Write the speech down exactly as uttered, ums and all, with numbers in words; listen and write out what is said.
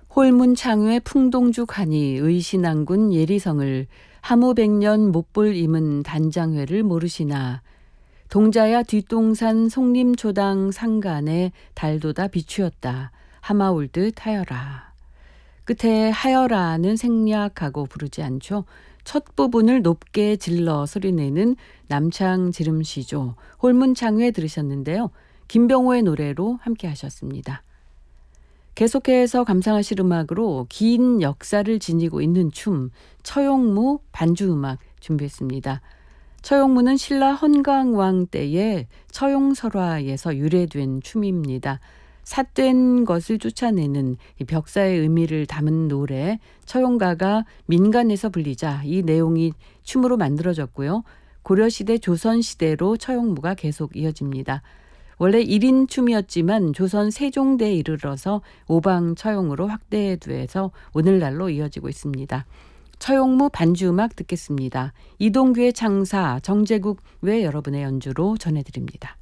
홀문창후의 풍동죽하니 의신왕군 예리성을 하무백년 못볼 임은 단장회를 모르시나. 동자야 뒷동산 송림초당 상간에 달도다 비추었다. 하마올 듯 하여라. 끝에 하여라는 생략하고 부르지 않죠. 첫 부분을 높게 질러 소리내는 남창 지름시조 홀문창후에 들으셨는데요. 김병호의 노래로 함께 하셨습니다. 계속해서 감상하실 음악으로 긴 역사를 지니고 있는 춤 처용무 반주음악 준비했습니다. 처용무는 신라 헌강왕 때의 처용설화에서 유래된 춤입니다. 삿된 것을 쫓아내는 이 벽사의 의미를 담은 노래 처용가가 민간에서 불리자 이 내용이 춤으로 만들어졌고요. 고려시대 조선시대로 처용무가 계속 이어집니다. 원래 일 인 춤이었지만 조선 세종대에 이르러서 오방처용으로 확대돼서 오늘날로 이어지고 있습니다. 처용무 반주음악 듣겠습니다. 이동규의 창사, 정제국 외 여러분의 연주로 전해드립니다.